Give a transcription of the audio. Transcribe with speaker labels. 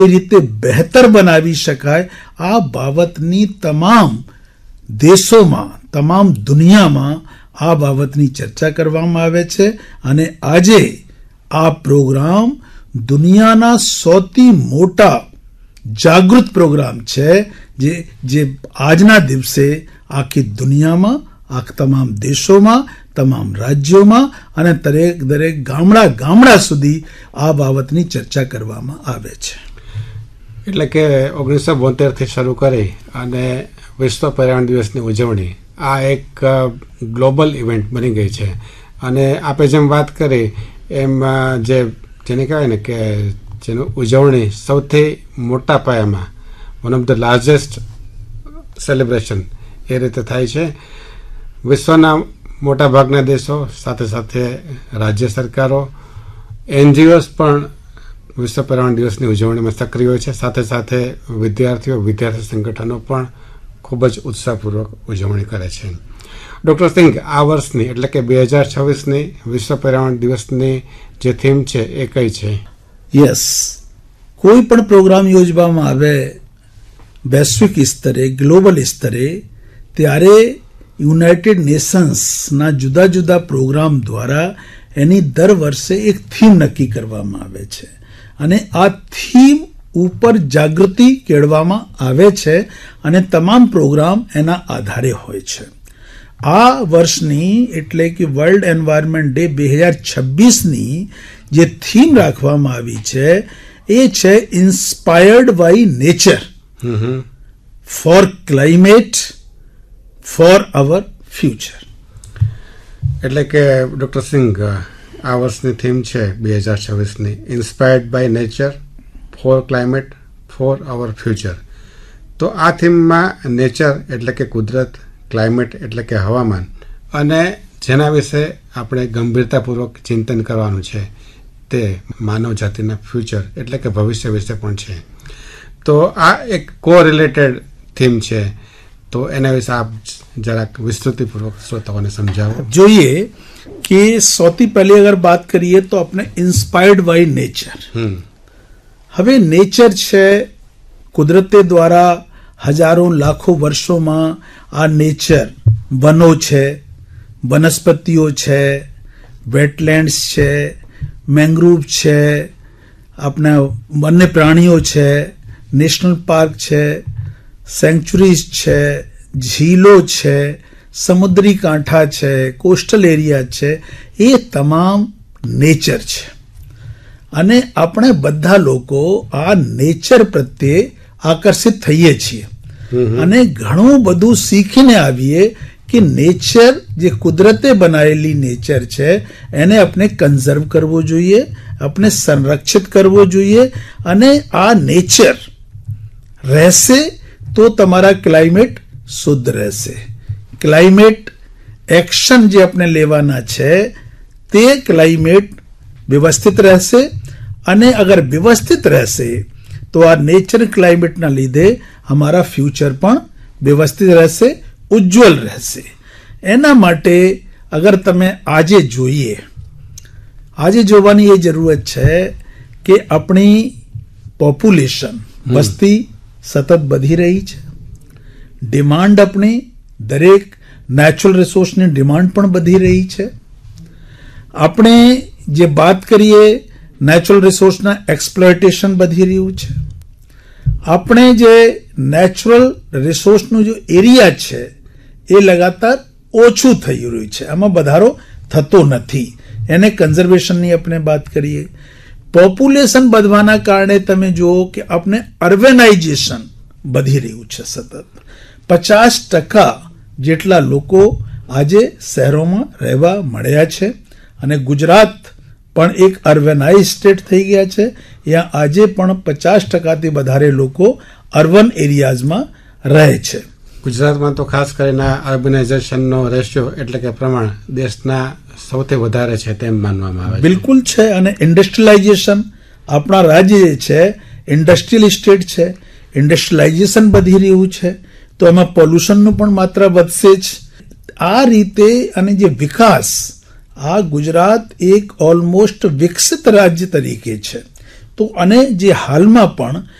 Speaker 1: રીતે બહેતર બનાવી શકાય, આ બાબતની તમામ દેશોમાં, તમામ દુનિયામાં આ બાબતની ચર્ચા કરવામાં આવે છે. અને આજે આ પ્રોગ્રામ દુનિયાના સૌથી મોટા જાગૃત પ્રોગ્રામ છે, જે આજના દિવસે આખી દુનિયામાં, આ તમામ દેશોમાં, તમામ રાજ્યોમાં અને દરેક ગામડા સુધી આ બાબતની ચર્ચા કરવામાં આવે છે.
Speaker 2: એટલે કે 1972થી શરૂ કરી અને વિશ્વ પર્યાવરણ દિવસની ઉજવણી આ એક ગ્લોબલ ઇવેન્ટ બની ગઈ છે. અને આપણે જેમ વાત કરી એમ જેને કહેવાય ને કે જેનું ઉજવણી સૌથી મોટા પાયામાં, one of the largest celebration એ રીતે થાય છે. વિશ્વના મોટાભાગના દેશો, સાથે સાથે રાજ્ય સરકારો, NGOs પણ વિશ્વ પર્યાવરણ દિવસની ઉજવણીમાં સક્રિય હોય છે. સાથે સાથે વિદ્યાર્થી સંગઠનો પણ ખૂબ જ ઉત્સાહપૂર્વક ઉજવણી કરે છે. ડૉક્ટર સિંઘ, આ વર્ષની એટલે કે 2026ની વિશ્વ પર્યાવરણ દિવસની જે થીમ છે એ કઈ છે?
Speaker 1: યસ, કોઈ પણ પ્રોગ્રામ યોજવામાં આવે વૈશ્વિક સ્તરે, ગ્લોબલ સ્તરે, ત્યારે યુનાઇટેડ નેશન્સના જુદા જુદા પ્રોગ્રામ દ્વારા એની દર વર્ષે એક થીમ નક્કી કરવામાં આવે છે અને આ થીમ ઉપર જાગૃતિ કેળવવામાં આવે છે અને તમામ પ્રોગ્રામ એના આધારે હોય છે. આ વર્ષની એટલે કે વર્લ્ડ એન્વાયરમેન્ટ ડે 2026ની જે થીમ રાખવામાં આવી છે એ છે inspired by nature four climate four hour future.
Speaker 2: એટલે કે ડૉક્ટર સિંઘ, આ વર્ષની થીમ છે 2026ની inspired by nature four climate four hour future. તો આ થીમમાં નેચર એટલે કે કુદરત, ક્લાઇમેટ એટલે કે હવામાન, અને જેના વિશે આપણે ગંભીરતાપૂર્વક ચિંતન કરવાનું છે તે માનવ જાતિના ફ્યુચર એટલે કે ભવિષ્ય વિશે પણ છે. તો આ એક કો રિલેટેડ થીમ છે, તો એના વિશે આપ જરાક વિસ્તૃતિપૂર્વક શ્રોતાઓને સમજાવો.
Speaker 1: જોઈએ કે સૌથી પહેલી અગર બાત કરીએ તો આપણે ઇન્સ્પાયર્ડ બાય નેચર. હવે નેચર છે, કુદરતે દ્વારા હજારો લાખો વર્ષોમાં આ નેચર, વનો છે, વનસ્પતિઓ છે, વેટલેન્ડ્સ છે, મેંગ્રુવ છે, આપણા વન્ય પ્રાણીઓ છે, નેશનલ પાર્ક છે, સેન્ચ્યુરીઝ છે, ઝીલો છે, સમુદ્રી કાંઠા છે, કોસ્ટલ એરિયા છે, એ તમામ નેચર છે. અને આપણે બધા લોકો આ નેચર પ્રત્યે આકર્ષિત થઈએ છીએ અને ઘણું બધું શીખીને આવીએ કે નેચર, જે કુદરતે બનાવેલી નેચર છે, એને આપણે કન્ઝર્વ કરવો જોઈએ, આપણે સંરક્ષિત કરવો જોઈએ. અને આ નેચર રહેશે તો તમારા ક્લાઇમેટ શુદ્ધ રહેશે. ક્લાઇમેટ એક્શન જે આપણે લેવાના છે તે ક્લાઇમેટ વ્યવસ્થિત રહેશે અને અગર વ્યવસ્થિત રહેશે તો આ નેચર ક્લાઇમેટના લીધે હમારા ફ્યુચર પણ વ્યવસ્થિત રહેશે, ઉજ્જવલ રહેશે. એના માટે અગર તમે આજે જોઈએ, આજે જોવાની એ જરૂરત છે કે આપણી પોપ્યુલેશન, વસ્તી સતત વધી રહી છે. ડિમાન્ડ, આપણી દરેક નેચરલ રિસોર્સની ડિમાન્ડ પણ વધી રહી છે. આપણે જે વાત કરીએ નેચરલ રિસોર્સના એક્સપ્લોઇટેશન વધી રહ્યું છે. આપણે જે નેચરલ રિસોર્સનું જો એરિયા છે એ લગાતાર ઓછું થઈ રહ્યું છે, આમાં વધારો થતો નથી. એને કન્ઝર્વેશનની આપણે વાત કરીએ. પોપ્યુલેશન વધવાના કારણે તમે જુઓ કે આપણે અર્બનાઇઝેશન વધી રહ્યું છે. સતત 50% જેટલા લોકો આજે શહેરોમાં રહેવા મળ્યા છે અને ગુજરાત પણ એક અર્બનાઇઝ સ્ટેટ થઈ ગયા છે. ત્યાં આજે પણ 50%થી વધારે લોકો અર્બન એરિયાઝમાં રહે છે.
Speaker 2: ગુજરાતમાં તો ખાસ કરીને અર્બનાઇઝેશનનો રેશિયો એટલે કે પ્રમાણ દેશના સૌથી વધારે છે તેમ માનવામાં આવે છે.
Speaker 1: બિલકુલ છે. અને ઇન્ડસ્ટ્રીયલાઇઝેશન, આપણા રાજ્ય જે છે ઇન્ડસ્ટ્રીયલ સ્ટેટ છે, ઇન્ડસ્ટ્રીયલાઇઝેશન વધી રહ્યું છે તો એમાં પોલ્યુશનનું પણ માત્રા વધશે જ. આ રીતે અને જે વિકાસ, આ ગુજરાત એક ઓલમોસ્ટ વિકસિત રાજ્ય તરીકે છે. તો અને જે હાલમાં પણ